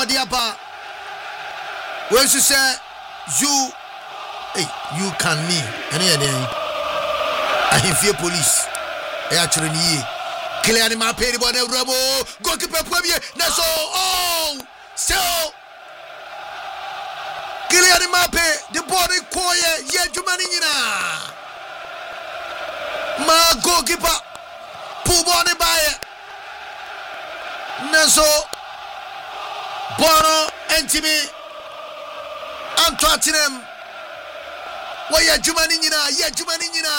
Diapa. When she say you, hey, you can me. I fear police. Actually, clear the map. Goalkeeper Premier. That's all. So clear the map. The body quiet. Yeah, Jumanina. My goalkeeper. Pull body by. Naso Bono Entimi Antoinem Waya Jumanina, yeah, Jumanina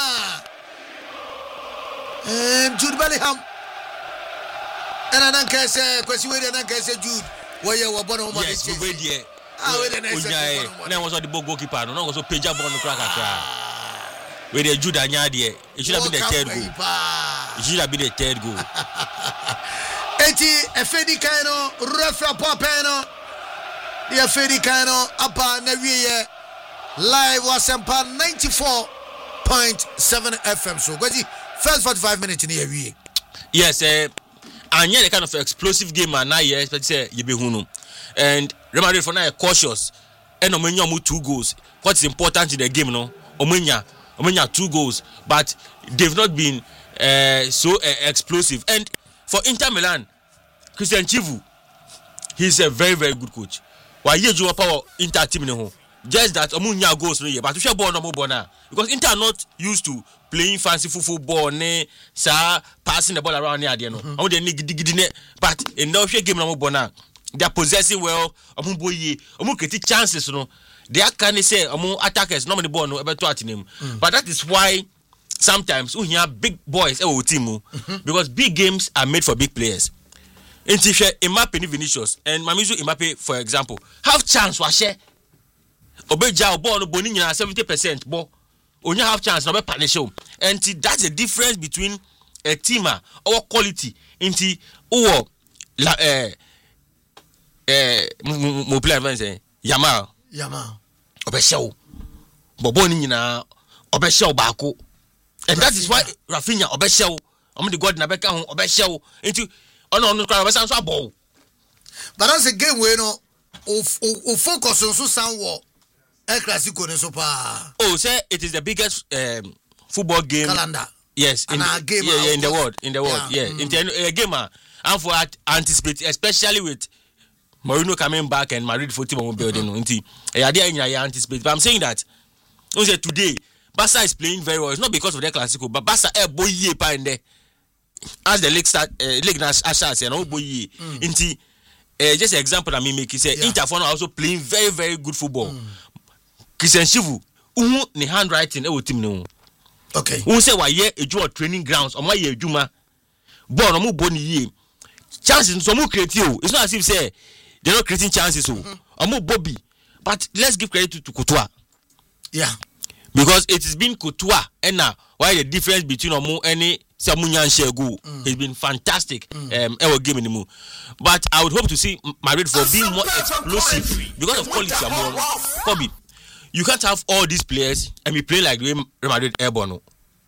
Jude Bellingham and Ananka say, Question Ananka say, Jude, where you were born on yes, we wait here. Now was the goalkeeper, no, was a page up on the cracker. Where the Jude Anyadi, it should have been the third goal. It should have been the third goal. Eti Efedi Kano, Refra Papeno, the Efedi Kano, Apa Naviye, live was 94.7 FM. So, first 45 minutes in the area. Yes, and yeah, the kind of explosive game, and now, yes, but say, you be hunu. And Real Madrid for now, cautious, and Omenya mu 2 goals. What's important in the game, no? Omenya 2 goals, but they've not been so explosive. And for Inter Milan, Christian Chivu, he's a very, very good coach. Why you do power Inter team no? Just that Omunya goes no, but we shall born no more now because Inter are not used to playing fancy football, passing the ball around here. No, they need but in no game no more now. They are possessing well. Creating chances. No, they can say attackers normally ball no about to him. But that is why. Sometimes we have big boys team because big games are made for big players. In Mbappe ni Vinicius and Mamizu Mbappe, for example, have chance wa share. Obeja ball no boni nyina 70% ball. Onya have chance no be punish him. And that's the difference between a teamer or quality. Inti uwo la mo player man say Yamal. Obesha bobo ni nyina obesha baako. And that is why Rafinha Obesha, the God Nabeka Obesha into no ball. But that's a game where no focus on sound war. El Clasico so far. Oh, say it is the biggest football game calendar. Yes, in the world. Yeah. In a game and for anticipate, especially with Mourinho coming back and Madrid for team building into anticipate. But I'm saying that today Barca is playing very well. It's not because of their Clasico, but Barca boy ye pa in there. As the league start, league na asha say no boy ye. Inti just an example that me make it say Inter for now also playing very, very good football. Christian Chivu, ni handwriting team no. Okay. Who say why ye a training grounds or my ye juma. Born no boni ye. Chances so mu create you. It's not as if say they're not creating chances so. Omo Bobby. But let's give credit to Courtois. Yeah. Because it has been Courtois and now why the difference between Omo and Samunyan Shegu has been fantastic our game in the moon. But I would hope to see Madrid for being more explosive because of quality. Kobe, you can't have all these players and be playing like Real Madrid airborne.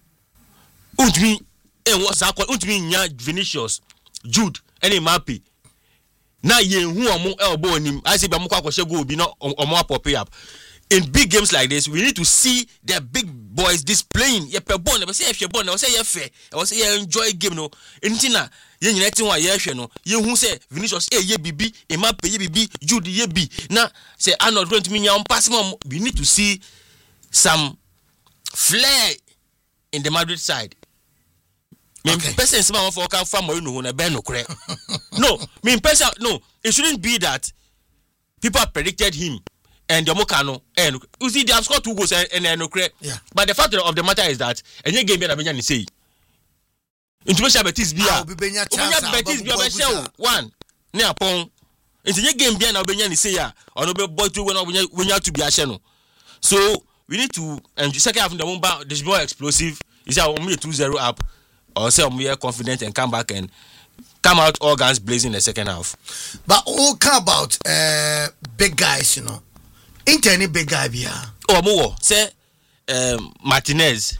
Untimi and what's that called? Untimi Vinicius, Jude, and Mbappe. Now you who are more elbow him. I say Bamuka Shegu be not or more pop up. In big games like this, we need to see the big boys displaying. You per born, I say if you're born, I say you fair, I say you enjoy game no. Intina, you need one year no. You who say Vinicius ye BB, Mbappe ye BB, Jude ye B. Now say I'm not going to mean you pass mom. We need to see some flair in the Madrid side. Okay. Person someone for come from Mourinho na ben no correct. No, person no. It shouldn't be that people predicted him. And the Mokano, and you see, they have scored 2 goals and no credit. Yeah. But the fact of the matter is that, and you game Benjamin say, Intuition Betis Bia, Betis Bia, one, near Pong, into your game Biana Benyan say, or no boy to when you have to be a channel. So we need to, and the second half of the moment, there's more explosive. Is our only 2-0 up, or say we are confident and come back and come out all guns blazing in the second half. But all about big guys, you know. Ain't any big guy here. Oh, more say Martinez.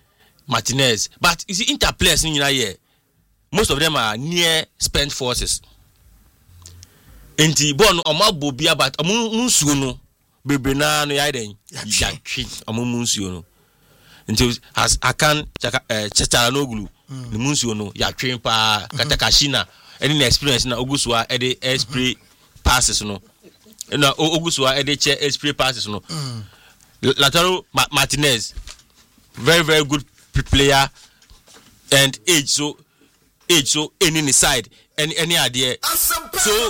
But you see, Inter players in here, most of them are near spent forces. enti bon omabo bia but omunsuo no bebre na no ya den yatwe omunsuo no enti as akan cheta no glu ne munsuo no yatwe pa katakashina any experience na ogusua e dey spray passes no na ogusua e dey che spray passes no Lautaro Martinez very very good player and age so any side any idea so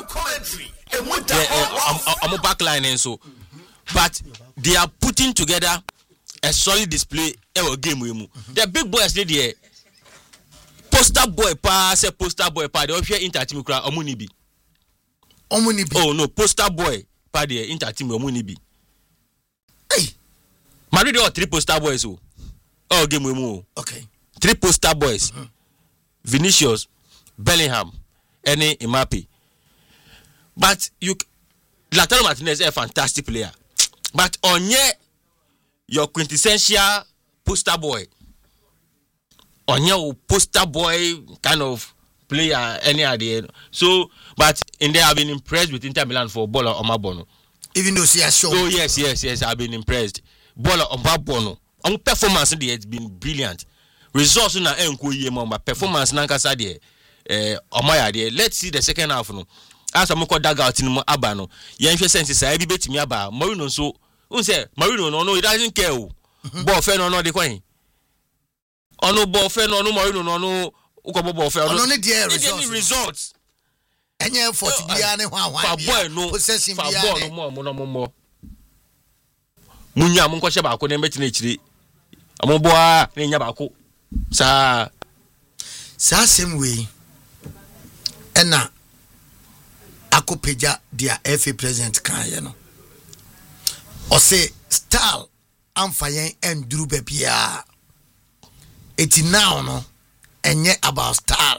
I'm a backline and so but they are putting together a solid display our game we move the big boys there poster boy pa they offer inter-team crowd omunibi oh no poster boy pa there inter-team omunibi hey Madrid or 3 poster boys oh game we move okay 3 poster boys Vinicius Bellingham any Mbappe but Lautaro Martinez is a fantastic player but on your quintessential poster boy on your poster boy kind of player any idea so but in there I've been impressed with Inter Milan for Bola Omabono even though she has shown oh yes I've been impressed Bola Omabono on performance there has been brilliant results na enko yie but performance na nkasa there omaya there let's see the second half no as am ko dugout ni mo aba no yen hwe sense say bi betimi aba Marino so unse Marino no he doesn't care o ball fe no de kwan ono ball fe no Marino no uko ball fe no ne there results enye effort bia ne hwan bia possession bia ne mo munya mo nkɔhye baako ne mbeti na ekire amoboa ne nya baako sa same way ena akopeja dia FA president kan ye no o say style amfayen enduru bebia eti now no enye about style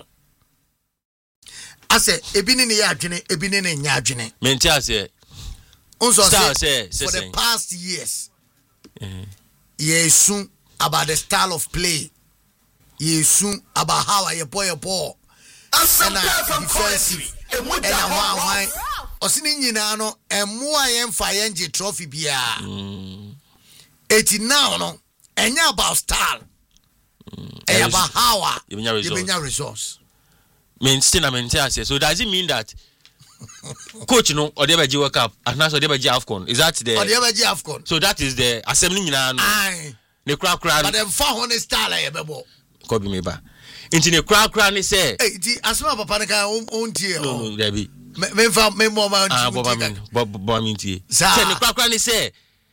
ase ebini ne ya adwene ebini ne nya adwene menti ase style say for the past years yesun about the style of play yesun about how I boy and defensive and why osini nyina no emmoa yen fa yen je trophy bia eti now no enya about style about how you resource mean still I mean so does it mean that coach no Odebeji World Cup and now Odebeji AFCON is that the Odebeji AFCON so that is the assembly nyina no ne kra but them fa honest style e bebo ko bi me ba inti ne kra ni say di asma papa ne kan on tie no there be me fa me mo ma boba mintie say ne kra ni say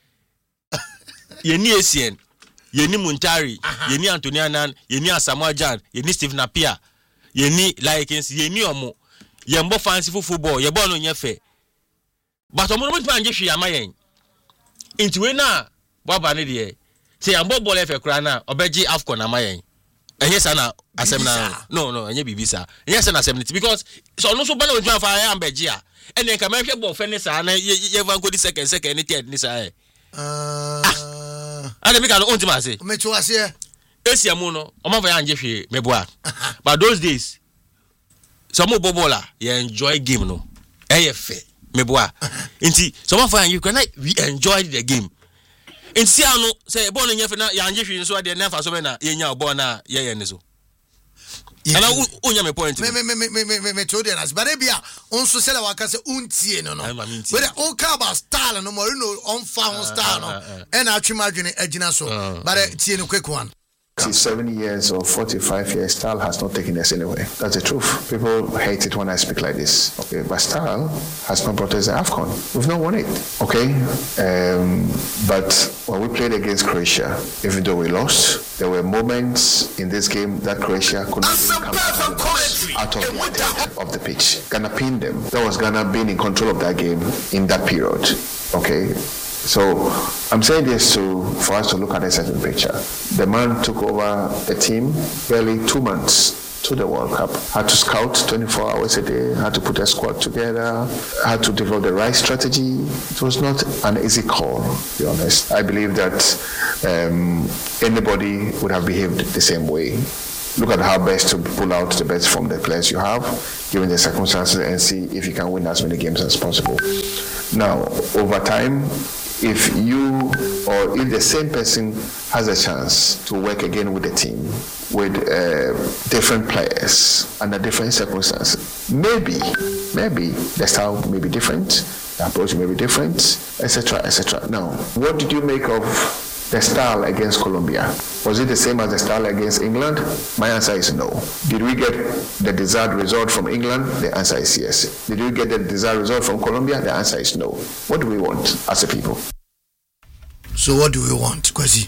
yeni Essien yeni Muntari yeni Anthony Anan yeni Asamoah Gyan yeni Steve Napier yeni Laikens yeni omo yembo fancy football ye ball no nye fe but omo no ntwa nje hwe amayen inti we na baba ne de say yambo ball efe kra na obeji AFCON amayen enye sana asemna no enye bibisa enye sana asemna because so no so bana we twa fa ya ambeji a ene nka ma hwe ball fe ne sa na ye van go di second ni third ni sa ade mi ka no onti ma say me to ase esiamu no omo fa ya nje hwe meboa but those days some bobola you enjoy game no eyefe meboa nti some fa you can we enjoy the game nti anu say ball no nyefe na ya nje hwe so ade na fa so be na ye nya ball na ye ne so ana unya me point me told you but bia onso sele waka say untie no we o ka about style no Marino on fa style no and atwema adwene agina so but tie no quick one 7 years or 45 years, style has not taken us anywhere. That's the truth. People hate it when I speak like this. Okay, but style has not brought us the AFCON. We've not won it. Okay, but when we played against Croatia, even though we lost, there were moments in this game that Croatia could not even come out of the intent of the pitch. Ghana pinned them. That was Ghana being in control of that game in that period. Okay. So I'm saying this for us to look at a certain picture. The man took over the team barely 2 months to the World Cup. Had to scout 24 hours a day, had to put a squad together, had to develop the right strategy. It was not an easy call, to be honest. I believe that anybody would have behaved the same way. look at how best to pull out the best from the players you have, given the circumstances, and see if you can win as many games as possible. Now, over time, if you or if the same person has a chance to work again with the team, with different players under different circumstances, maybe the style may be different, the approach may be different, etc., etc. Now, what did you make of the style against Colombia? Was it the same as the style against England? My answer is no. Did we get the desired result from England? The answer is yes. Did we get the desired result from Colombia? The answer is no. What do we want as a people? So what do we want, Kwesi?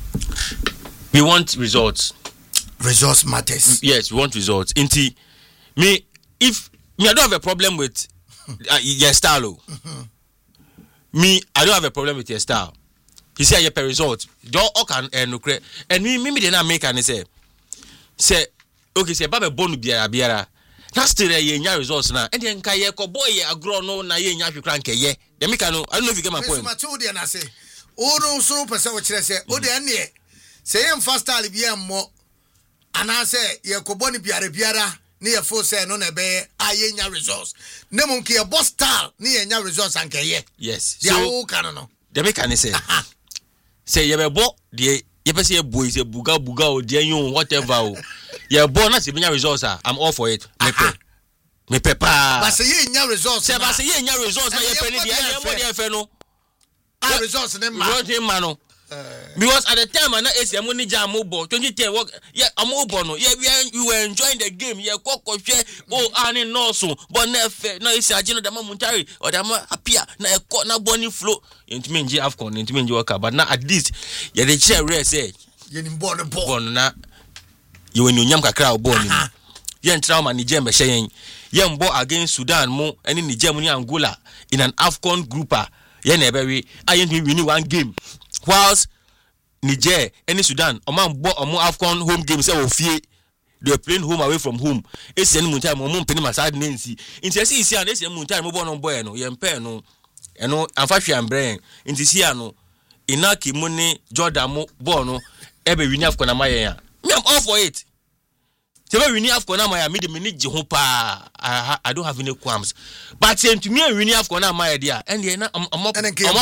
We want results. Results matters. Yes, we want results. I don't have a problem with your style. I don't have a problem with your style. He said you pay results. Don't can and me did not make any say okay say baba bonu biara. That's still a results now. And then kaye ko boy agro no na ye nya hwekran kaye. Dem ka no I don't know if you get my point. So much na say o no so person we kire say o de ene say yem fast style bia mo ana say ye ko bonu biara ne ye fo say no na be aye nya results. Ne mo nke boss style ne ye nya results an kaye. Yes. So o kan no. Dem ka ne say say ye be bo de ye be say boy say buga o de yon whatever o. Ye bo na say be nya results I'm all for it. Me pepa. But say ye nya results. Say but say ye nya results na ye peni de ye fe no. Ah results ne ma. Results ma no. Because at the time na ACM ni jam mo 2010 work yeah amobo no yeah we were enjoying the game yeah kokko hwe ani no so but na fe na isi agino da Muntari or da apia na ekọ na boni flow intimi nji AFCON intimi nji work but na at least yeah the chair rare say ye ni ball na ye when nyam kakra o ball ni ye ntra ma Niger be hye ye mbo against Sudan mo eni Niger mo ni Angola in an AFCON grouper ye na ebe we ayentimi win one game. Whilst Niger and Sudan, Oman AFCON home games they were playing home away from home. It's any Muntari, Mom Penny Masad Nancy. In Tessie, and it's a Muntari, Mobon boy, no, Yempeno, and no, and Fashion and Brain, in Tisiano, Inaki Muni, Jordan Bono, Ebe Winnie of Konamaya. I'm all for it. So when we have Konamaya, made a minute Jehopa, I don't have any qualms. But same to me, we have Konamaya, dear, and then I'm up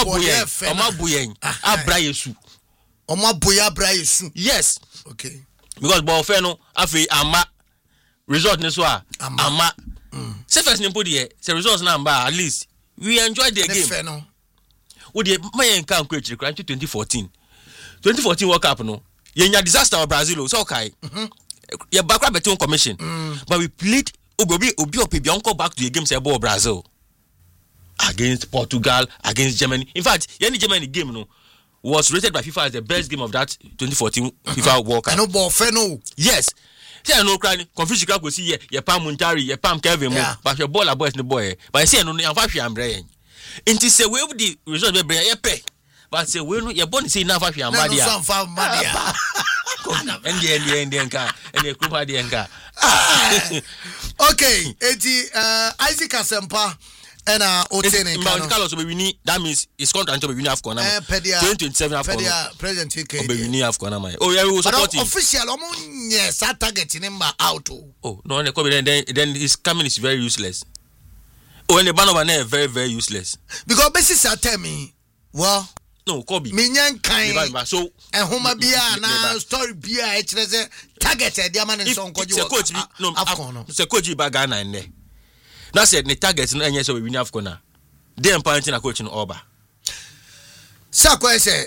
Buyen, Abrayesu. Oma Buya Brayesu. Yes. Okay. Because Bofeno, Afi, Ama, resort Neswa, Ama. Say first name put here, say results number, at least. We enjoyed the game. Would you may encounter creature crime to 2014? 2014 World Cup, no? You're disaster of Brazil, so okay. Yeah, background between commission, but we played Obi back to the game say about Brazil against Portugal, against Germany. In fact, any Germany game no was rated by FIFA as the best game of that 2014 FIFA World Cup. I know Bofeno. Yes. Say no crying. Confusion crowd go see ye Pam Muntari, ye Pam Kevin, but your ball boys the boy. But I say no, I'm fashi am brain. Inti say we the result be brain ye pay. But say we no ye born say na fashi am badia. No some badia. And the group idea. Okay, Isaac Asempa and Otene Carlos we need that means it's contract to be win AFCON 2027 AFCON President TK be win AFCON oh yeah we will support him official yes target number out no then his coming is very useless and the ban over there very very useless because basis tell me well no Kobe minyan kan so and homa bia na story bia e kire say target e dia man nso nkoji wo coach no AFCON say coach ba Ghana en there na said the target no enye so we win AFCON na dem point na coach no oba sa ko say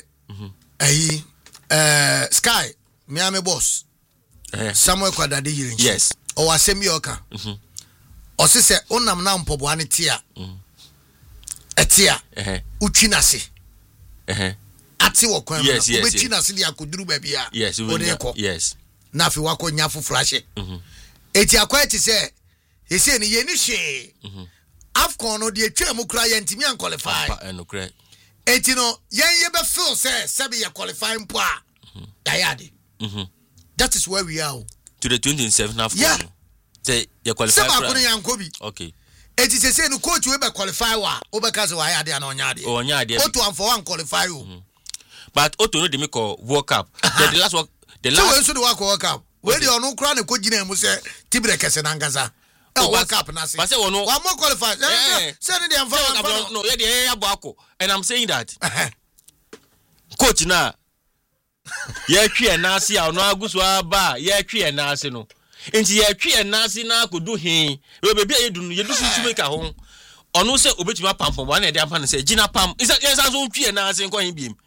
Sky Miami boss Samuel Kwadade yirin yes o wasem yoka o se onam na mpobo ane tia etia utwinase ati wo kwan na obeti na se dia koduru ba bia yes na afi wako nyafo flashe eti akwa ti se yese ni ye ni hwe AFCON no de twam kura ye ntimi an qualify eti no ye be feel se be ye qualify mpo a dayade that is where we are to the 27th AFCON yeah say ye qualify okay eti se no coach we be qualify wa obeka se wa ya de na onya de oto am for one qualify o but oto no de me call World Cup the last so the World Cup we dey onu kra na ko gina mu se Tibre kese na ngasa e World Cup na se but say one more qualified say they am no yeah dey abako and I'm saying that coach na ye twi enase a ono aguso aba ye twi enase no enti ye twi enase na akodu hin we bebi ayedu no yedu sunsu make ho ono se obetuma pampom wa na dey ampa na se gina pam isa so twi enase nko hin biem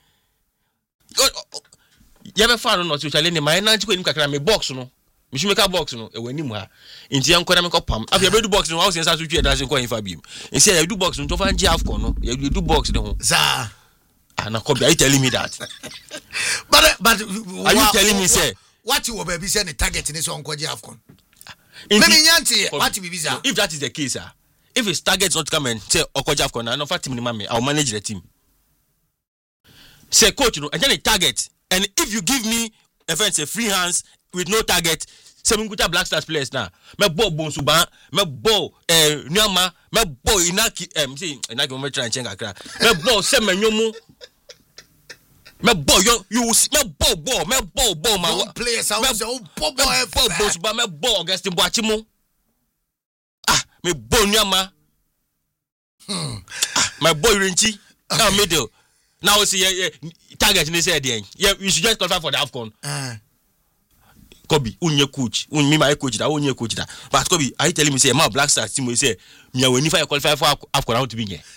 ye be fa no so chale ni my nanti ko ni kakra me box no me shumeka box no e wani mu ha enti yan koda me ko pam afia be du box no wa so twi enase nko hin fa biem enti ye du box no to fa nji afcon no ye du box no ho za Anakobi, are you telling me that? but are you telling me say what you baby say the target in this one kwaji AFCON? Maybe nyanti what you be say? If that is the case, if his target not come and say Okoji AFCON, I know for team ni I'll manage the team. Say coach, you know, and then a target, and if you give me a free hands with no target, say me go Black Stars players now. Me ball Bonsuba, me ball Nyama, me ball Inaki, see Inaki me try and change akra. Me ball Semenyomu. Me ball you me ball my players I was ball Bonsuba, me ball Augustin Boachimo. Me ball Nyama. My boy Rinchi, now middle. Now see target in this head. Yeah, you should just qualify for the AFCON. Kobe, unye coach, me my coach that, unye coach that. But Kobe, are you telling me say my Black Stars team will say me when if I qualify for AFCON how to be here?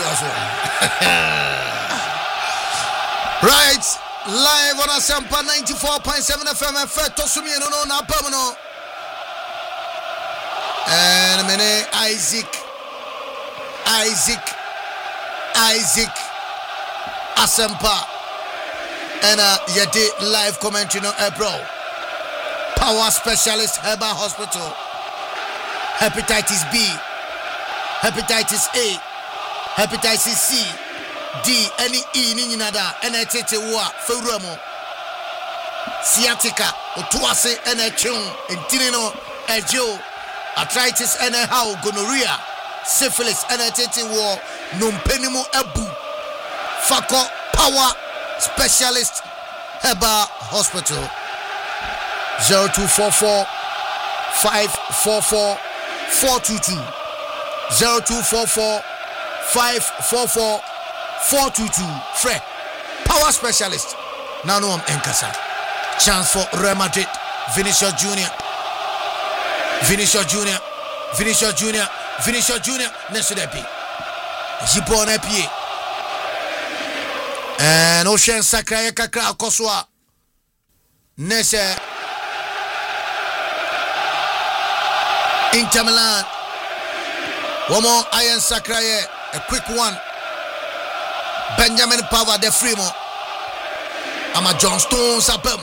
Right, live on Asempa 94.7 FM. Feto sumi no na permanent. And mene Isaac Asempa. And yede live commentary no April. Power specialist Herbal Hospital. Hepatitis B, hepatitis A, hepatitis C, D, any E ni nada, NHT wa fewremo. Sciatica, otuase NHun, intinino, ejo, arthritis how gonorrhea, syphilis, NHT wa, numpenimo ebu. Fako Power Specialist Herbal Hospital. 0244 544 422 0244 544 422 Fred Power Specialist. Now no I'm Enkasa. Chance for Real Madrid. Vinicius Junior. Next to that be Jibon Epie. And Ocean Sakraya Kakra Koswa. Nese Inter Milan. One more Iron Sakraye, a quick one. Benjamin Pava de Frimo. I'm a John Stones Sapem.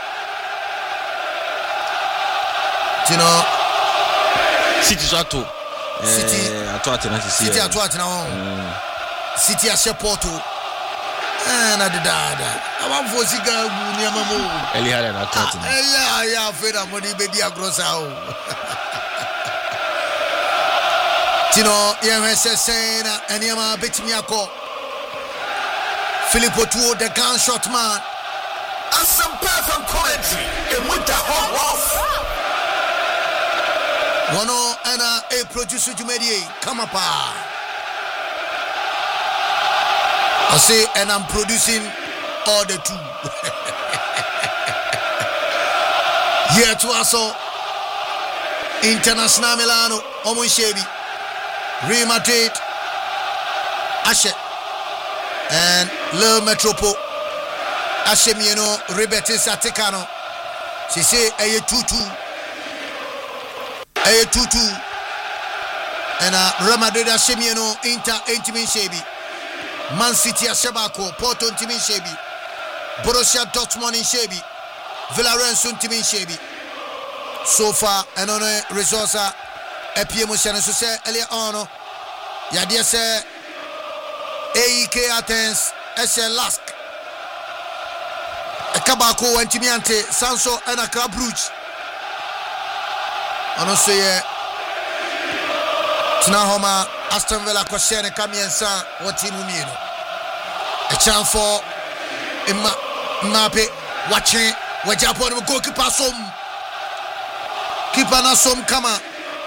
You know, City Sato. City City Porto. And I did that. I want for Ziga Niamamu. Eliha and Atoti. Yeah, Feda Moni Bedi Agrosa. Tino, Yamesena, and Yama Betimiako. Filippo Tuo, the gunshot man. And some perfect commentary. And with the hot off. One and a producer to mediate. Come up. I say, and I'm producing all the two. Here to also International Milano, Omushebi, Real Madrid, Ashe, and Le Metropole, Ashe Mieno, Rebetis Atekano. She say, a 2-2, and Real Madrid Ashe Mieno, Inter Intimin Shebi. Man City Ashabako, Porto Timin Shebi, Borussia Dortmund in Shebi, Villarreal Sun Timin Shebi. So far, and on a resource, a PM so say earlier on, Yadia say AEK Athens, SL Lask, a Kabako and Timiante, Sanso and a Club Brugge. And also, Tunahoma, Aston Villa, Koshene, Kamiensa, what team Umino. A chance for Mape, watching, where Japan will goalkeeper some Keeper na som kama.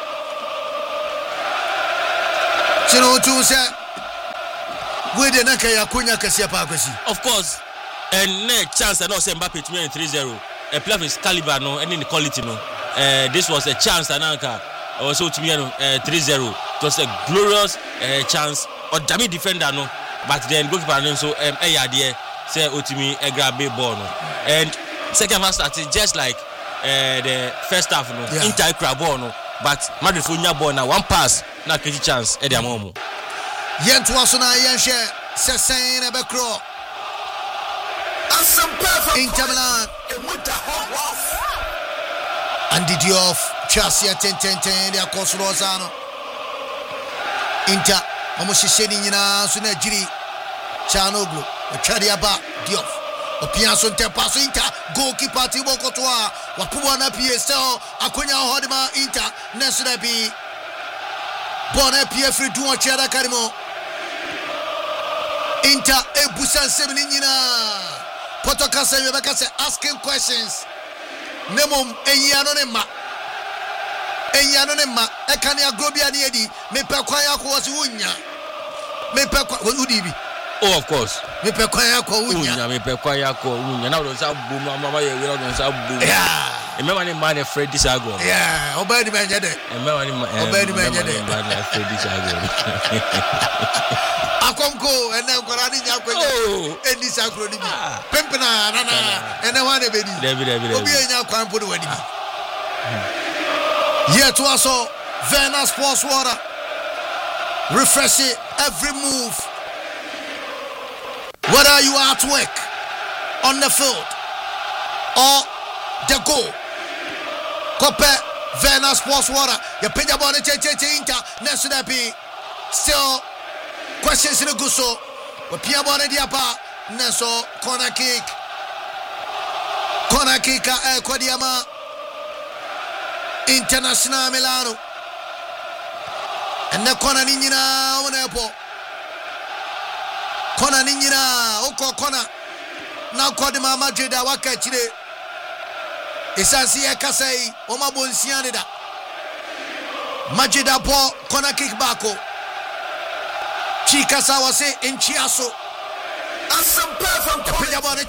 Chino tu say we de na kay akonya kase pa akwasi. Of course. And next chance and also Mbappe to me 3-0. A player of his caliber no and in the quality no. This was a chance ananka also to me 3-0. It was a glorious chance or dummy defender no. But then goalkeeper no so there say Otimi a grab big ball no. And second half started just like the first half no. Yeah. Inter grab ball no. But Madrid funya ball now one pass na catch chance e dia momo. Yentu asuna yenhye sesen e bekro. Inter Milan Andy Diouf Chelsea 10 dia Kosrosano Inter omushisheni nyina so na jiri Chanoglu Chadiaba Diouf Opianso Tepaso Inter goalkeeper Thibaut Courtois wapuwa na PSL akonya hodima Inter nesu na bi bona PF duo chera karimo Inter ebusan semini nyina Potokasa Yobakase asking questions. Nemom Enyano Nema. Enyano Nema. Ekani Agrobia Niedi. Me Pekwaya was Unya. Me Pekwa Udibi. Oh, of course. Me Pekwaya Unya. Me Pekwaya Unya. Now there's a boom. Mama, you will not have boom. Yeah. Remember the man Freddy Sago. Yeah. Obedi Manjade. Obedi Manjade. Freddy Sago. Akonko and then Korani Nyako and this acronym. Pempena, Nana, and the one baby. Obianya Kwampo wedding. Yet also Vena Sports Water. Refresh it every move. Whether you are at work, on the field, or the goal. Kope Vena Sports Water. You pay your money, Inter, next to that be still. Questions in the Gusso. But Pia Bonadiapa, Neso, corner kick. Corner kick, Quadiama. International Milano. And the corner Nina on airport. Corner Nina, Oko corner. Now Quadima Madrid, Waka Chile. Esansi Kasei, Oma Bonsianida. Madrid Apo, corner kick backo. Chika Sawase in Chiaso. And some perfect Pijabon,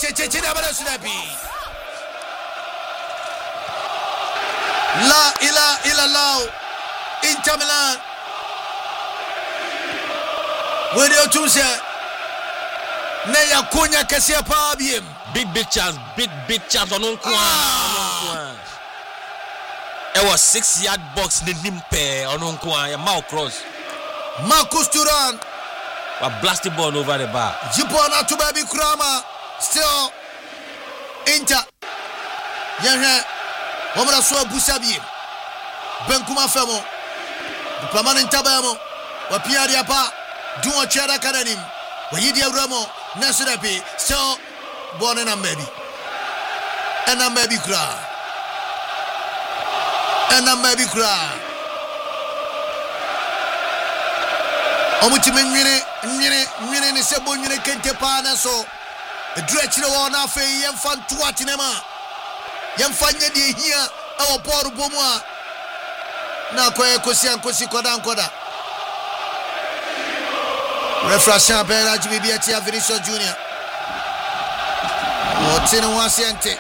La ila lao. Inter Milan. Where you two say? Neya Kunya Kasia Pabiem. Big chance. Big chance on Unkwan. It was 6-yard box in the Nimpe on Unkwan. A mouth cross. Marcus Thuram. A blasted ball over the bar. Jipona to baby Krama. Still Inter. Yahe. Wamara so Busabi. Benkuma Femo. The permanent Tabamo. Wapia Diapa. Duo Chera Kadanim. Wayidia Ramo. Nasudapi. Still born in a baby. And a baby cry. And a baby cry. Omuchime nwene ne sebo nwene kente pa na so edrechire wo na afa yemfa ntoati ne ma yemfa nye de hia e wo poru bomu a na akoye kosi koda refrashan bela jibi atia Vinicius Junior otene wasiente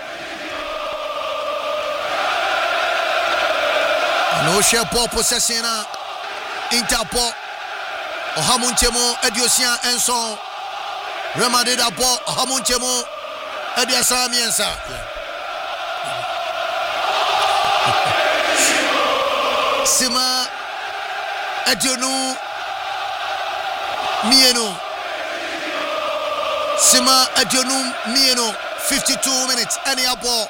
no share ball possession na Interpol Ohamunchemo Ediosian Enson Remade da ball Ohamunchemo Ediasa Miensa Sima Edionu Mieno Sima Edionu Mieno 52 minutes any ball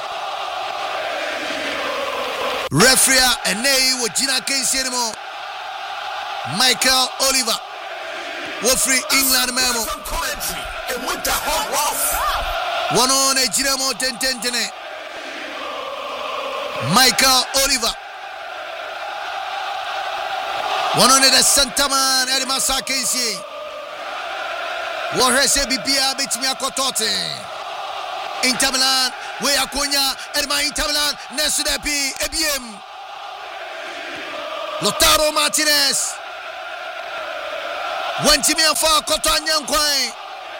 referee and nay with Gina Casey anymore Michael Oliver Woffrey England memo one on a Giramo 10 Michael Oliver one on the Santa Man Edmasa Casey Warhese Bipia Bitmia Kotote Inter Milan, we are Konya, Edma Inter Milan, Nesudepi, Ebiem. Lautaro Martinez. Wentimia for Kotanyan Kwai.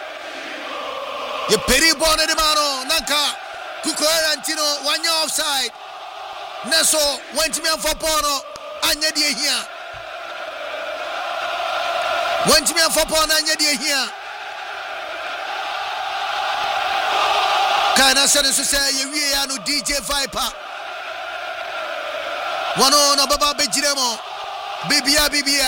Ye Peri Bonne de Mano, Nanka, Kukoera Antino, 1 year offside. Neso, Wentimia for Pono, Anya de here. Wentimia for Pono, Anya de here. Kana Senasu say, we are no DJ Viper. One on Baba Bejiremo, Bibia.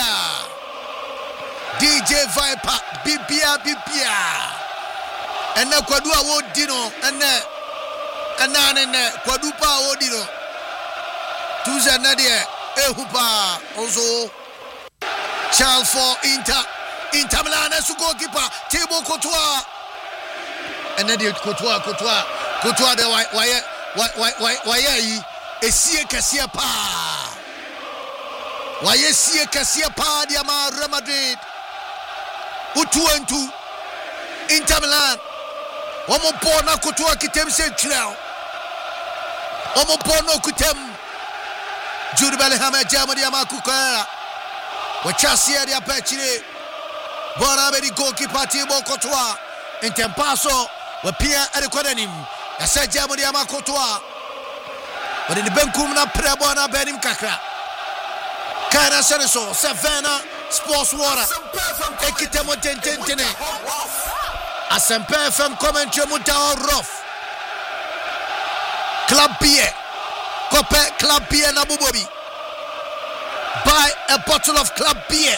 DJ Viper, Bibia. And now Kwadua Wodino, and Nane, Kwadupa Wodino. Tuza Nadia, Ehupa, also. Charles for Inter Milan as a goalkeeper, Thibaut Courtois. And then Courtois, the why, a Sia Cassia Pa. Why, Sia Cassia Pa, Diama, Real Madrid. U2 Inter Milan. Omo bona Courtois kitem se trel. Omo bona kutem. Jude Bellingham Germany Amakuka. Wachasia dia pechire. Bona be di goalkeeper Thibaut Courtois. Intempaso we pia erekodanim. Ya se Germany Amakotoa. But in the benkum na prebona benim kakra. Kana Seneso, Savannah Sports Water. Ekitemo tentene. Asempe FM commentary muta rough. Club beer. Kope club beer na bubobi. Buy a bottle of club beer.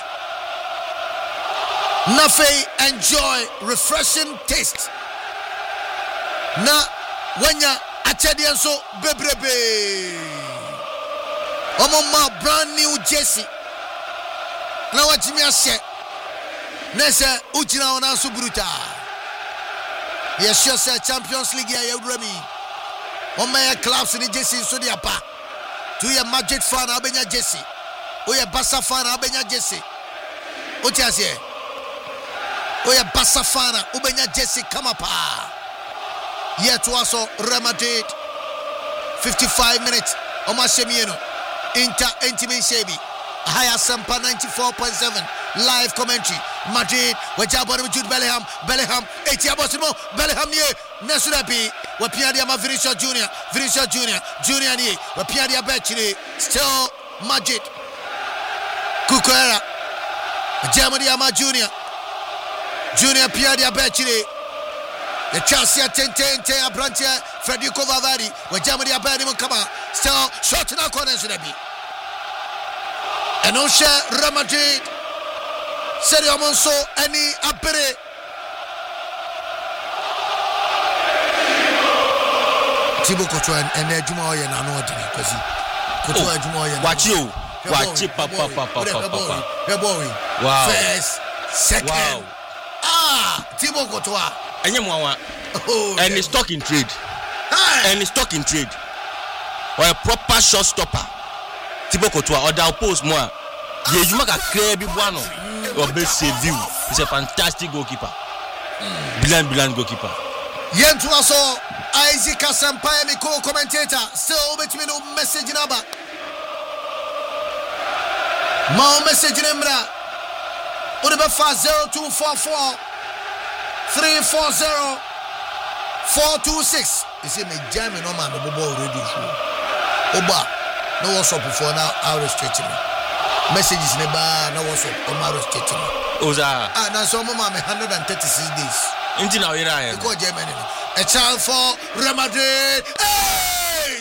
Nafe enjoy refreshing taste. Na wanya achedianso bebrebe. Omoma brand new jersey. Na wachimi ase. Nese uchina ona subruta. Yes, sir, Champions League ya Remy. Omaya clubs in jersey so dia pa. Tu ya Madrid fan abenya jersey. O ya Barca fan abenya jersey. O ti ase. Oya Basafana, Ubenya Jesse Kamapa. Yet was Real Madrid. 55 minutes. Oma Shemieno. Inter Intimate Shebi. Higher Sampa 94.7. Live commentary. Madrid. Wajabon Jude Bellingham. Etiabosimo. Bellingham ye. Nesudapi. Wapiadiama Vinicius Junior. Junior ye. Wapiadia Betchini. Still Madrid. Kukwera. Germany Ama Junior Pierre Diabetchire. The Chelsea Tente Abrantia Federico Valverde. When Germany are burning come out. Still shot in our corners to be. And Osha Real Madrid. Sergio Monso any apere. Thibaut Courtois and Jumoy and Anodi because Courtois Jumoy. Watch you, papa. Wow. First, second. Wow. Thibaut Courtois. And he's stuck in trade. Or a proper shot stopper. Thibaut Courtois or the post more. You make a clear big one. Or best save you. He's a fantastic goalkeeper. Brilliant goalkeeper. Yentuaso Isaac Asampaya, my co-commentator. Still between no message number. My message number. Uribe 0244 340 426. You see me jamming on my bobo already. Oba, no what's up before now. I'll restrict me. Messages never no what's up. I'm restricting me. Oza. Now so mama 136 days. Into now here I am. Go Germany. A child for Real Madrid. Hey!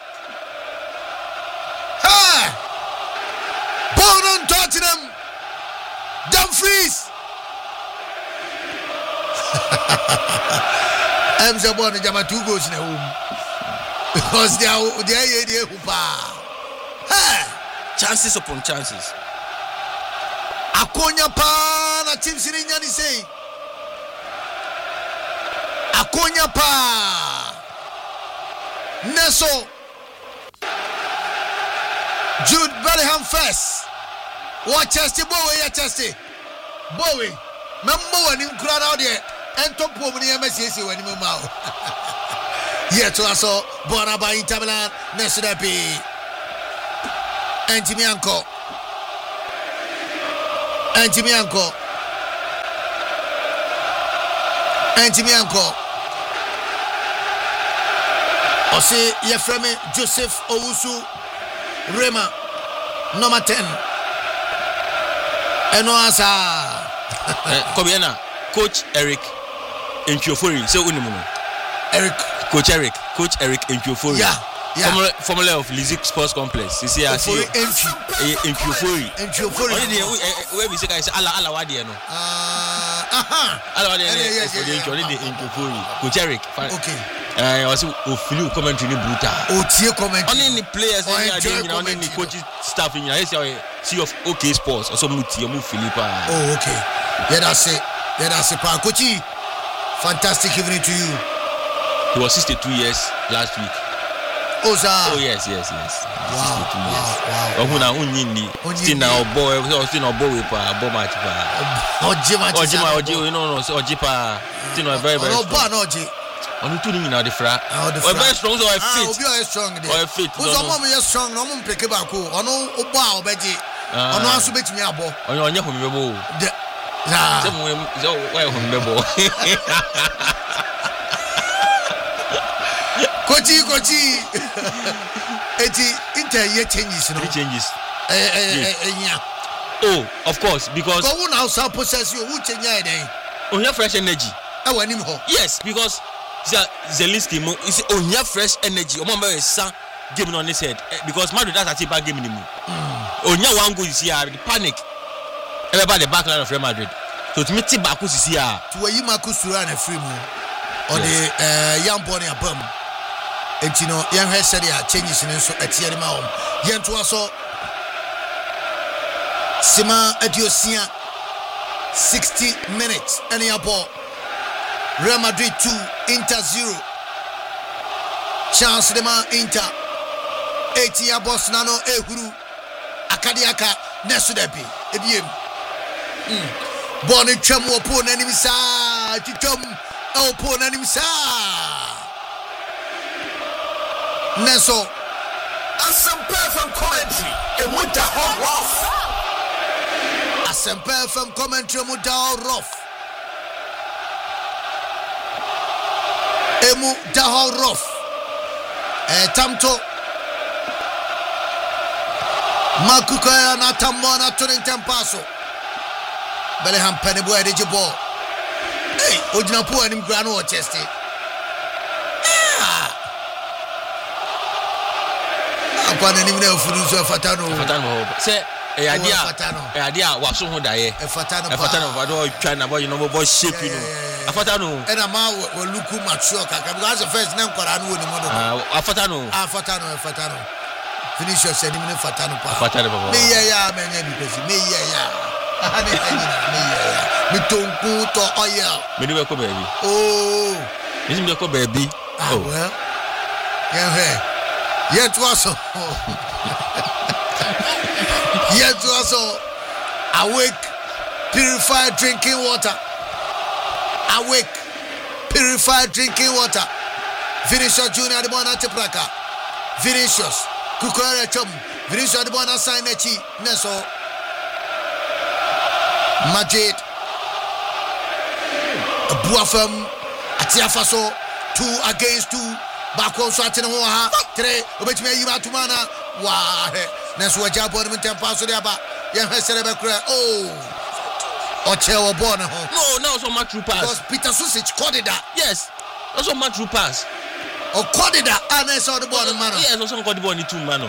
Ha! Born on Tottenham. Dumfries. I'm so born in Jama 2 goals in a home. Because they are chances upon chances. Akonya pa na team sininya ni say. Akonya pa. Neso. Jude Bellingham first. Watch Chelsea Bowie, Chelsea. Bowie. Member when him crowd out there. And top woman here MSC when him out. Yet to us all, Bonaba in Tabalan, Nesudapi, Antimianco, Ose Yefreme Joseph Owusu Rema number 10 Enoasa Kobiana Coach Eric Nkiofori say unimuno Coach Eric Nkiofori Formula of Lizik Sports Complex. You see, I see Nkiofori. Only the way we say ala wadi no. Ala wadi only the Nkiofori. Coach Eric. Okay. I also feel commentary brutal. Tie commentary. Only the players only the coaching staff in here. See of OK Sports also muti mu Philippa. Oh, okay. Yeah, that's it. Pa Coachy. Fantastic evening to you. He was 62 years last week. Oh, sir. Oh, yes. Wow. Still now boy with match. Ojipa. Still no very on two in the fra. Very strong, so I fit. Strong. Or fit. Who's a mom is strong, no one pick back. Or no, Oba, Betty. Or no, so bet me a ball. On your name, Kochi. Eti inter changes, no changes. Yeah. Oh, of course, because go now so possess you who change then. On your fresh energy. Yes, because Zelensky is on your fresh energy. Omamba is game on his head because Madrid has a bad game in him. On your one go you see the panic. Everybody the back line of Real Madrid. So to me Tibaku is here. To where you Marcus run a free move. Or the young boy a bum. And you know, young hair said changes in so at the end. Young to us all Sima Adiosia 60 minutes. Any ball. Real Madrid 2, Inter 0. Chance de man Inter. 80 boss nano ehuru. Akadiaka Nesudepi. Ebiem. Born in Tremo upon enemy side. Titum upon enemy side. Neso. Asempe from commentary. Emuta rough. Asempe from commentary. Emuta rough. Emu Dahal Rough. Tamto. Makukoya na Tamona Turing Tempaso. Bellingham Pennyboy Edijibo. Hey, Ojinapu and him Grano Chesty. Upon an email for Fatano. Say, idea was so good. Fatano, China boy, you know, boy shape, you know. Afatano. And a man will look mature. Because the first name Koranu in the model. Afatano. Finish your sentiment, Fatano. Fatano. Me, yeah, because me, me don't go to oil. Me do baby. Oh, isn't your baby? Oh, well, yeah, yet was so. Yet was so. Awake, purified drinking water. Awake, purified drinking water. Vinicius Junior, the one at the Praca. Vinicius, Kukore Chum, Vinicius, the one at Sainachi, Neso, Madrid, Buafam, Atiafaso, 2 against 2, Bako Swatinoa, 3, which may you have to mana. Wah, Neso Jabon, Tempaso, Yahaserebekra. Oh. Ochewa born home. No, now so much true pass. Because Peter Susic caught it that. Yes, also much true pass. Or caught it that, and I saw the ball, man. Yes, also caught the ball in 2 man.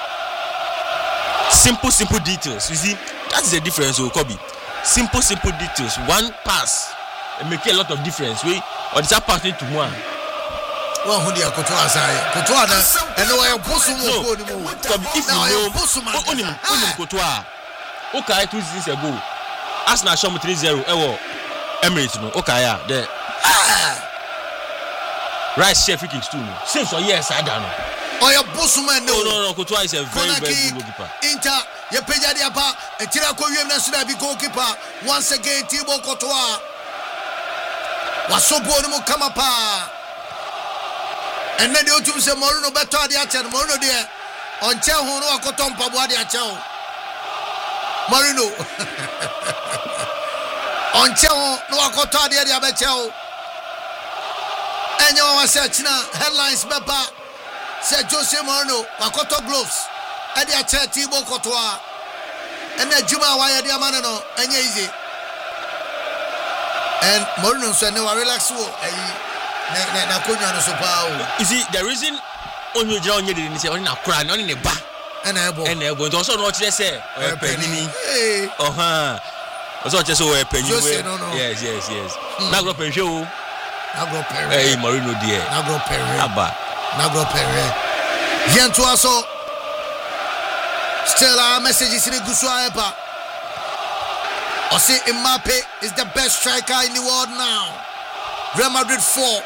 Simple details. You see, that's the difference, Kobe. Simple details. One pass make a lot of difference. We or the pass to one. Well, who dia Kotoa say? Kotoa na and no Bosu mo if you know Kotoa. Okay, 2 seasons ago. Arsenal show me 3-0 Emirates no okay there right chef free kicks too no same so yes I don't know your boss man no Kotoa is a very good goalkeeper Inter ye peja dia pa etira ko wiem na so da bi goalkeeper once again Thibaut Courtois wasobo no kama pa And then you say Morino better the action, Morino there. On Chel Hono, Coton Pabwadi Achel. Morino. On Chel, no Cotadi Abachel. And you are searching headlines, Beppa. Said Jose Morino, Makoto gloves. And the Acha Tibo Cotoa. And then Juma Waya Diamanano, and easy. And Morino said, no, I relax. You see, the reason on your journey didn't say on a crown, on in a bar, and I won't also not just say, a penny. Also, just a penny. Yes. Nago Penjo, Nago Perry, Morino dear, Nago Perry, Nago Perry. Yantuaso. Still, our message is in the Guswaepa. Ose Mbappe is the best striker in the world now. Real Madrid 4.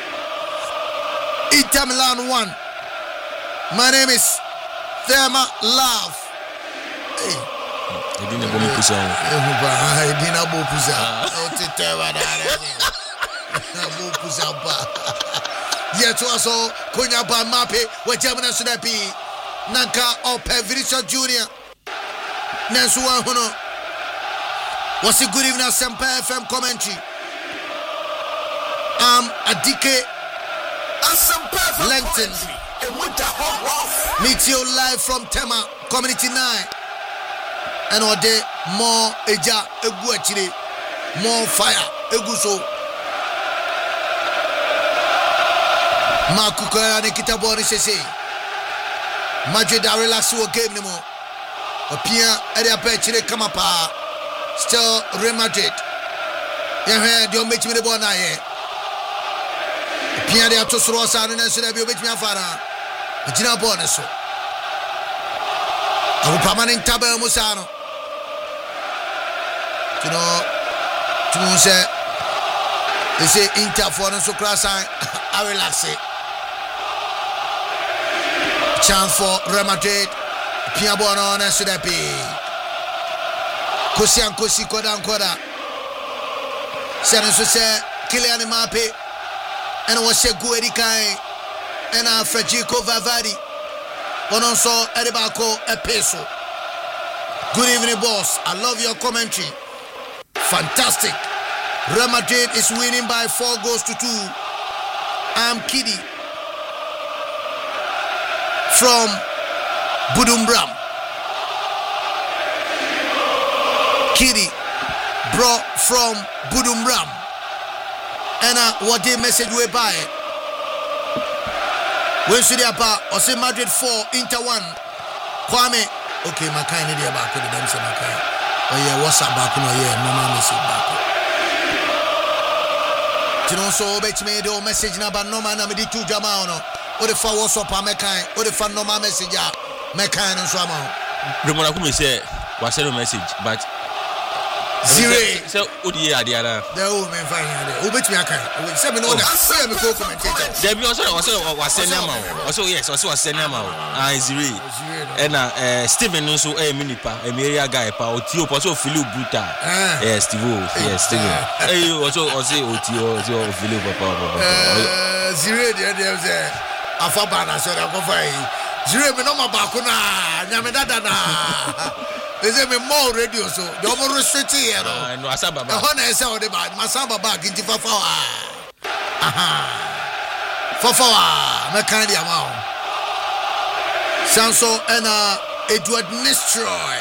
Inter Milan 1. My name is Thelma Love. Hey. Edina Bomupuza. Edina Bomupuza. Otitewa dare. Bomupuza ba. Yetu aso kunya ba Mbappe we Germany sudapi. Nanka Ope Vinicius Junior. Nansu Wahuno. What's a good evening, Semper FM commentary. Adike Langton. Meet you live from Tema Community 9. And all day more Eja Eguachiri, more fire Eguso. Makuka and Kitabori Sese. Madrid are relaxed to a game no more. Appear at their petri Kamapa. Still Real Madrid. Yeah, don't make me the one I Pierre de Atosrosa and Serbia with me afara. Gina Bonaso. Our permanent Tabel Musano. You know, to say, they say Inter for so class. I relax it. Chance for Real Madrid. Pierre Bono and Serbia. Kosian Kosi Koda. Senator say Kylian Mbappe. And was a good Kai and Federico Valverde. But also Edibako Epeso. Good evening, boss. I love your commentary. Fantastic. Real Madrid is winning by 4-2. I'm Kiddy from Budumbram. Kiddy bro from Budumbram. And what the message we buy? When should they about Ose Madrid 4, Inter 1. Kwame, okay, my kind of back with them say my kind. Oh yeah, what's up back? No yeah, normal message back. You know, so bet me the message na ba normal na me di 2 jama no. O the fa what's up my kind. O the fa normal message ya. My kind so am. Remember I say what's the message, but Zero. So, what do you have there? The old man fine here. Who bet me I can? We say me know that. Say me co-commentator. There be also was send them out. Also yes, also was send them out. Zero. And Steven also minipa, area guy pa Otio also Philip Buta. Yes, Steve. Yes, Steven. Also Otio Philip papa. Zero there say afabana so that go fine. Zero me no ma ba ko na, nya me dada na. They say me more radio so the more restrict here no. No asaba ba. Ho na say o de ba, masaba ba kinti fafawa. Fafawa, me kan dia ma. Sanso and Edward Nestroy.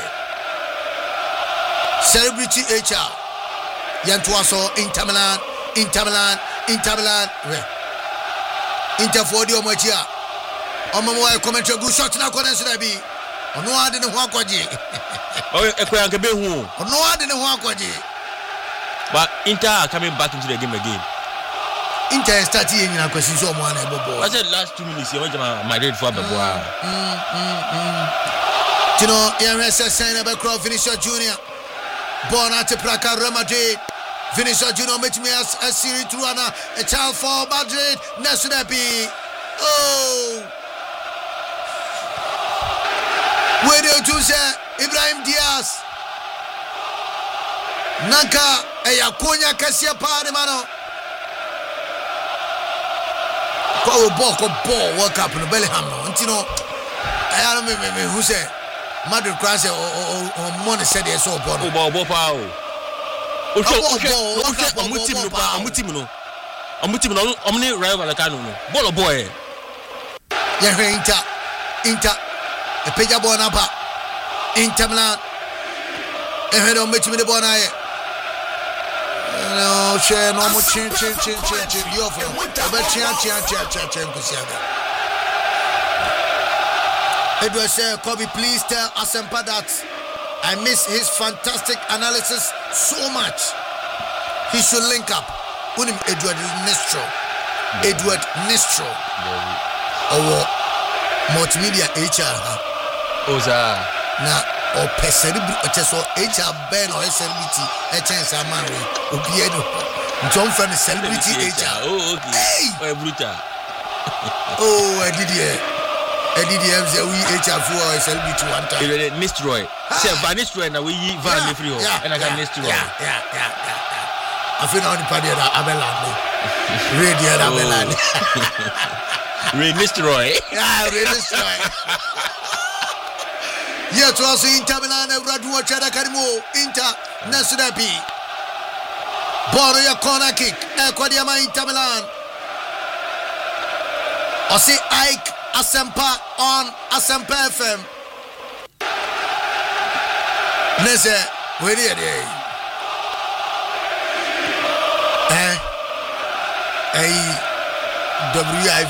Celebrity HR. Yantuaso Inter Milan. Inter for the Omachia. Omo commentary good shot na corner na bi. Ono ade ne ho akwaje. Oh, ekwe be hu. Ono ade ne ho akwaje. But Inter coming back into the game again. Inter started in na kwesi so mo na ebobo. I said last 2 minutes you want my red for beboa. You know, RSS sign about Vinicius Junior. Born at Praca Real Madrid. Vinicius Junior met me as a series to a child for Madrid. Nesudapi. Oh. Where do you say Ibrahim Diaz? Nanka Eyakonya Kasia Pademano. Ko ball World Cup no Bellingham no. Ntino I don't me who say Madrid cross or money said they saw ball. Ball power. Amutim no. Omni rival Kanu no. Ball boy. Yeah, Inter. A peja ball napa. Inter Milan. E head on meet me the ball na. No, share no more chin. You offer. But chin kusiaga. Edward said, Kobe, please tell Asempa that I miss his fantastic analysis so much. He should link up. Unim Edward Nistro. Or multimedia HR. Oza. Now, or HR Ben or SLBT, a chance I'm married. Opieno. John Friend is celebrity HR. Oh, okay. Hey! Brutal. Oh, I did it. say we HR for celebrity one time. Nistroy. Say Van Nistroy na we Van Nifrio. And I got Nistroy. Yeah. I feel on the party at Abelard. Radio Abelard. Ray Nistroy. Yeah, Ray Nistroy. Yeah, to also Inter Milan and Radu Chada Karimo. Inter Nasudapi. Boroya corner kick. Ekwadiama Inter Milan. I see Ike Asempa on Asempa FM. Nese, where are they? WIV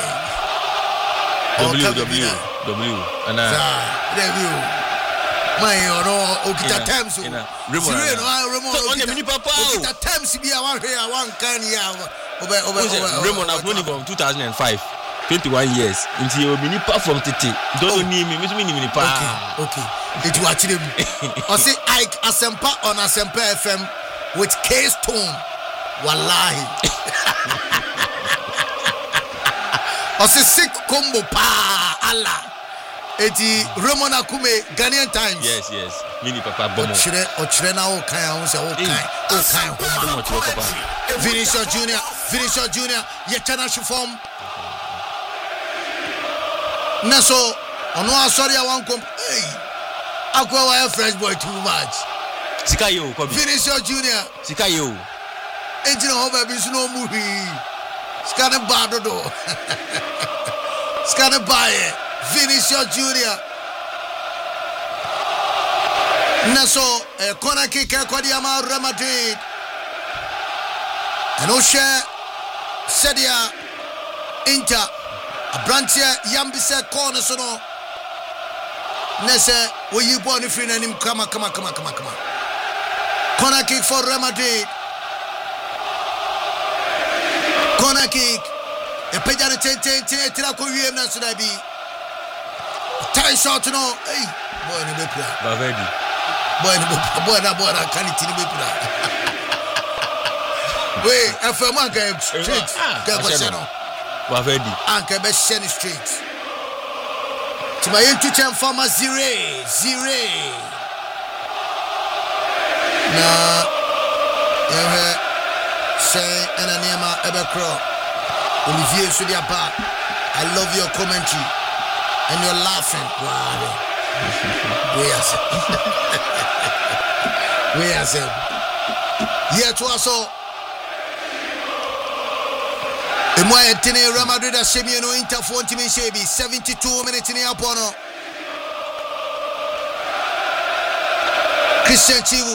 W. And review. My Okita Thames. On the mini papa. Okita Thames be one here, one can Raymond have known him from 2005. 21 years. Until you mini pa from Titi. Don't need me. Mini pa. Okay. It will actually I see Ike Asempa on Asempa FM with K Stone. Wallahi. I see sick combo pa Allah. Eti Ramon Akume Ghanaian Times. Yes. Mini papa bomo. Ochire na o kan Vinicius Junior yetana shifom. Naso ono asori a wan kom. Hey. Akwa wa fresh boy too much. Sikayo Kobe. Vinicius Junior. Sikayo. Enti no hoba bi no muhi. Skane badodo. Skane baye. Vinicius Junior. Naso corner kick Kwadiama Real Madrid. And Oshe Sedia Inter. Abrantia Yambise corner sono. Nese will you born if you name come on. Corner kick for Real Madrid. Corner kick. A pejana Tirako Yemna Sudabi. Tie shot no. Hey, boy ni bepla. Bavedi. Boy na kaniti ni bepla. Wait, afema ga straight. Ga no. Bavedi. Anka be shen straight. Timayen to chen former zire. Na yehe say enaniema ebekro. Olivier Sudiapa. I love your commentary. And you're laughing. Wow. Where's him? Yeah, to us all. And why at Real Madrid as Semino Inter 40 minutes, 72 minutes in the Apono. Christian Chivu.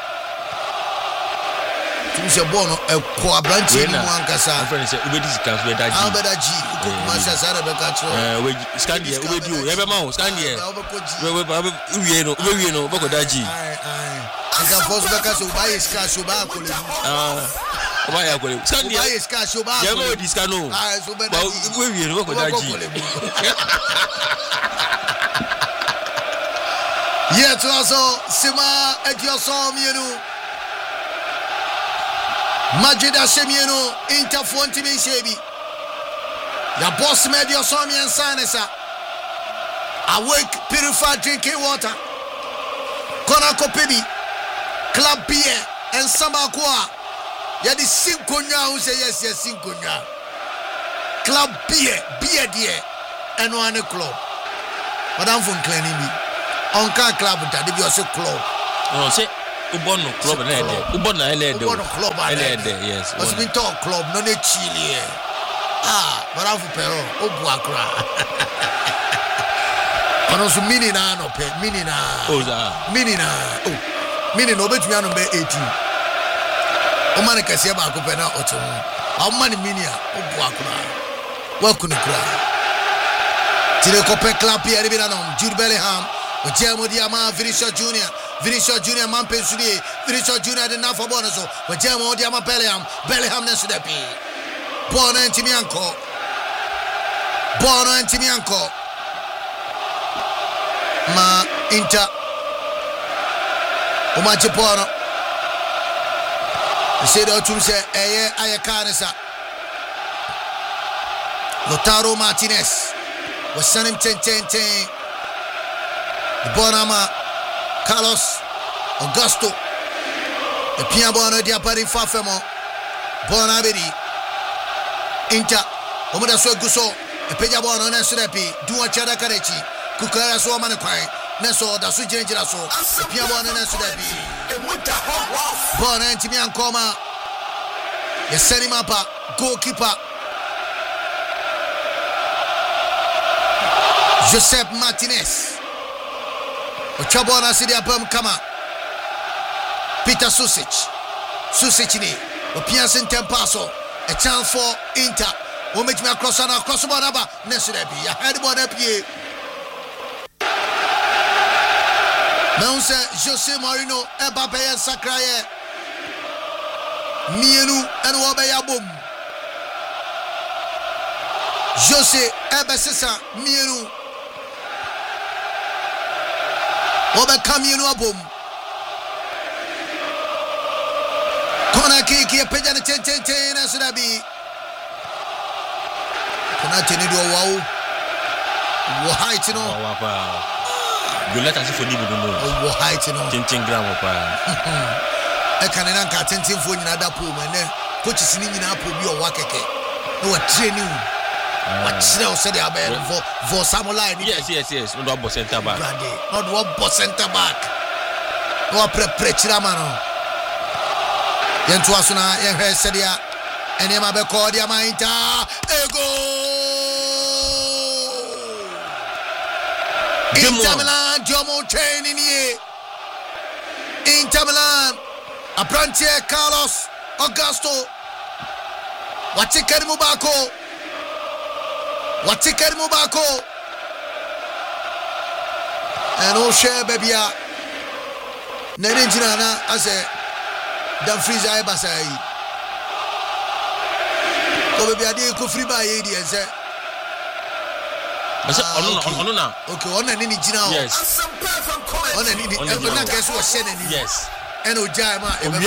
Tumisha bono quabranti muankasa. My friend said Ubedi can be that G. Masha Sara Bekacho. Scandia, Ubedu, Ebema, Scandia. We know, Boko Daji. I can force Becas who buy his car, Subako. Scandia is car, Subako. Yamo Discano. We know Boko Daji. Yet also Sima at your song, you know. Majida Semieno, Inter 40 minutes, baby. Your boss made your son and sanesa. Awake, purified drinking water. Konako Pibi, Club Beer, and Samakwa. Yadi Sinkonya who say yes, Sinkonya. club beer dear and one club. Madam from Clenny on car club that they be also club. Oh, say Ubono club and Ubona club yes. What's been talk club, no ne Chile. Madam for Pero, Obuakra. And also Minina no pe Minina. Mini no bet me on 18. O man ka se ba ko pe na oto. O man minia Obuakra. Welcome to cry. Tire ko pe clap here bi na no Jude Bellingham. O Jemo Diama Vinicius Junior man pensuli Vinicius Junior de na for bonus o Jemo Diama Bellingham na sudepi Bono Antimianco ma Inter o ma Japono se do tum se eye ayakanesa Lautaro Martinez was sending 10 Bonama Carlos Augusto the Piabono di appari Fafemo Bonabedi Inter Omoda so guso e Pejabono na surepi duwa chada karechi kukara so mane kwai na so da su jinjira so Piabono na surepi Bona ntimi ankoma ya seni mapa goalkeeper Josep Martinez Ochabona Sidia Bum Kama Peter Susic ni Opiansin Tempaso a chance for Inter who makes me across Bonaba Nesurebi I had one up here Mounse Jose Mourinho Mbappe and Sakraye Mienu and Wabaya Boom Jose Ebesesa Mienu Oba Kamienu Abum Kona Kiki Pejana 10 as Rabi Kona Tenido wow Wahaitino You let us for Nibu Wahaitino 10 gram of I can anchor 10 for another pool and coach is in a pool your wakeke no training what said for Samurai yes no double center back not one center back no pre-chiramano Yentuasuna Yenhe Sedia and Yama Becordia Mainta Ego Inter Milan Jomo Chain in here Inter Milan Apprentice Carlos Augusto Watikari Mubako and all share baby Nenjina as a Dumfries Ibasai. Go baby I go free by 80 and say okay on an Nijina yes on an guess was sending yes and Ojama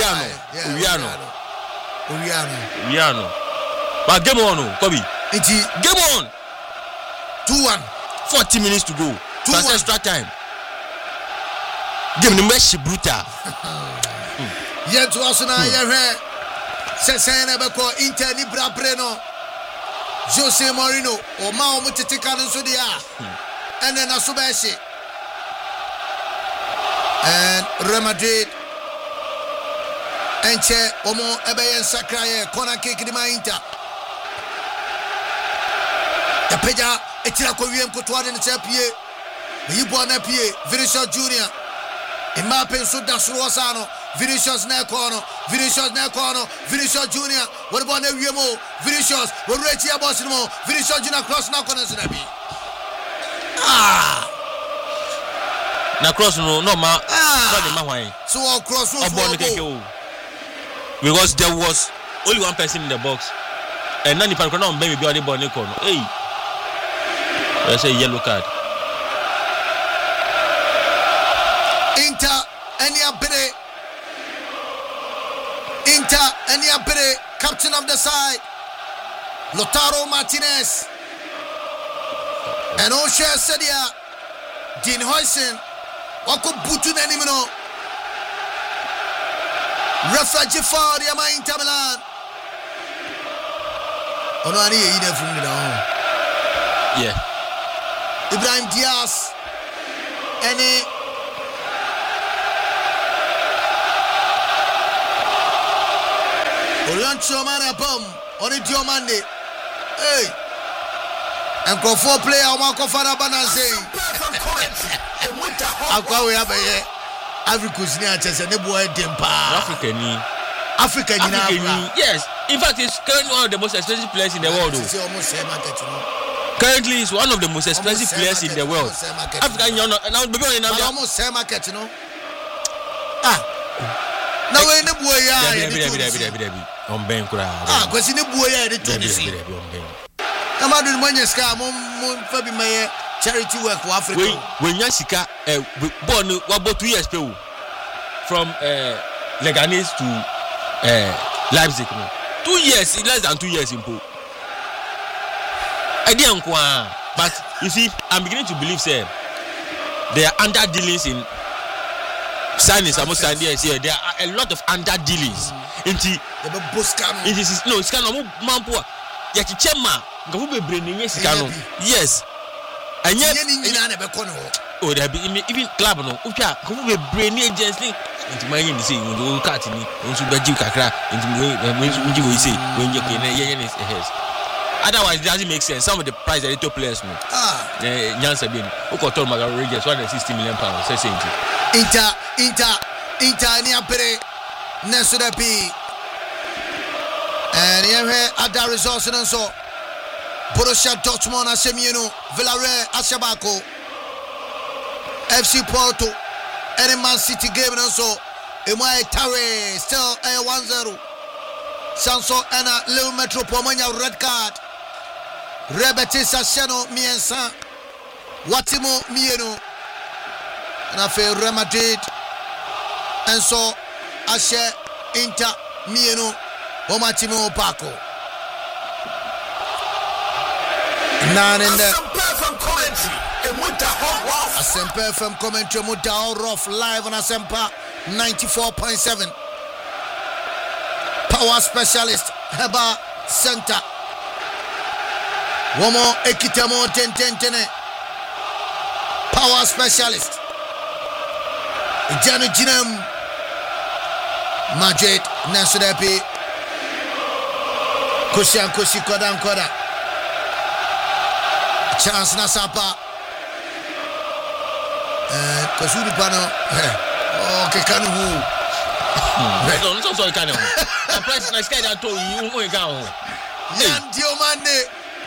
Uriano but game on Kobe game on 2-1 40 minutes to go plus extra time game the match brutal yet to us now here Sesena Beko Inter ni Breno Jose Mourinho o ma o mutitika nso dia and then Asubeshi and Real Madrid enche omo ebeyen sakraye corner kick di ma Inter ya peja etira ko wiem ko toade ne chapie yibo na pie Vinicius Junior Mbappe so dasro wasano Vinicius Nekono Vinicius Junior what about na wiemo Vinicius we reach here boss no Vinicius Junior cross na corner zinabi na cross no ma so ma hwan so all cross no because there was only one person in the box and nani pan na be be on the ball ne kono hey I say yellow card Inter Eniabere captain of the side Lautaro Martinez and Osha Sedia Dean Huysen wako butu na nimino refugee for the Inter Milan ono ani ye ina from down. Yeah. Ibrahim Diaz any Orion Chomana Bum on it your Monday. Hey, and go for player Marco Farabanase. I'll go away. Africa's near Chess and the boy Dempa. African, yes. In fact, it's currently one of the most expensive players in the world. Currently, it's one of the most expensive players in the world. African, almost same market, now in the boy, on Ben Kura. Because in the boy, I'm out in one scar, Fabi Mayer, charity work for Africa. When Yasika, born about 2 years from Leganese to Leipzig. 2 years, less than 2 years in Po. I didn't quite, but you see, I'm beginning to believe, say, there are under dealings in. Signings, I'm saying yes, here. There are a lot of under dealings. Inti, no, Scano, Mampo, Yakichema, Gabu bringing yes, Scano. Yes, and yet, oh, there be even club, no, Uka, Gabu bringing agency into my in the sea, when you cut in, into Bajika, into when you say, when you can, yes, yes. Otherwise, it doesn't make sense. Some of the price that they took players, no. Jansen being, who got told Maga Rangers, £160 million, say something. Inter Niapere Nesudapi and here at the resource and so Borussia Dortmund Asemieno Villarreal Ashabako FC Porto and Man City game and so Emai Tare still a 1-0 Sanso and a Leo Metropomania red card Rebetis Aseno Miensa Watimo Mieno and I feel Real Madrid and so Ashe Inter Mieno Omatimo Paco. None in the Asempa from commentary Muta Rough live on Asempa 94.7. Power specialist Heba Center. Womo Ekitamo 10 Power specialist Janu Jinam Madrid Nasudapi Kushan Kushi Kodan Koda Chance Nasapa Kasuri Pano okay Kanu no so Kanu the price na sky that told you Yan Diomande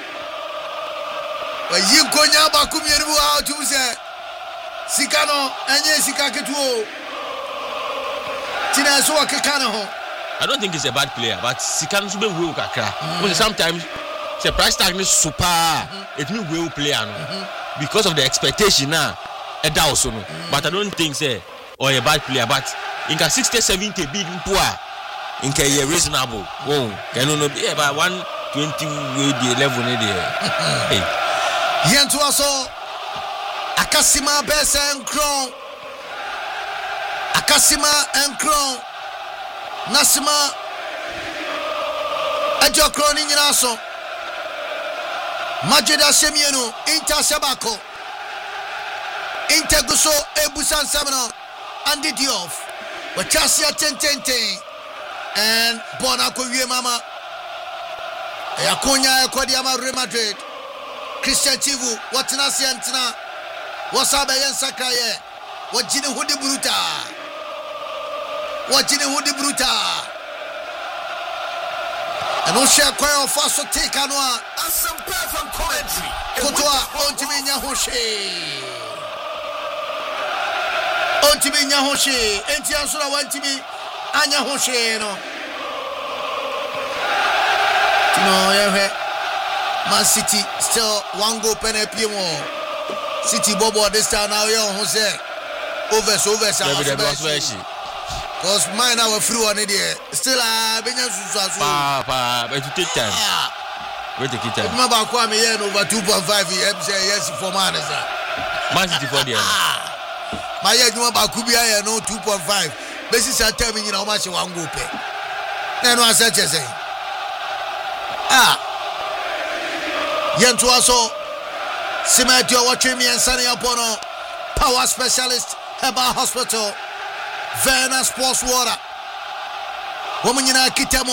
Yinkonya Bakumyeru out to say Sikano enye sikaketuo Tina so akekana ho I don't think he's a bad player but Sikano be well kakra because sometimes the price tag is super it mean well player no because of the expectation now e da also no but I don't think say or a bad player but in 60-70 big poor in a reasonable oh can no be about 120 with the level there Yentu aso Akasima Besa and Crown Akasima and Crown Nasima Ajo Cronin Yaso Majida Semiano Inter Sabako Inter Guso Ebusan Samano Andy Diouf Wachasia 10 and Bonako Mama Yakonya Ekodiama Real Madrid Christian Chivu Watanasi Antina Wasabe yen sakraye wajine hudi bruta eno share kwa ofaso take anwa asempa from commentary kotoa ontiminya hoshe enti ansura wantimi anya hoshe no tino yehe Man City still one goal penalty more City Bobo this time now you who say over because mine our free one there still Benjamin Susu but it take time wait take time remember Kwame here over 2.5 yes for man City for there my year you about Kubia here no 2.5 basis I tell me you know how much one go pay then what I say Yentua so Simetio watching me and Sunny Apono. Power Specialist Herbal Hospital. Verna Sports Water. Woman Kitamo.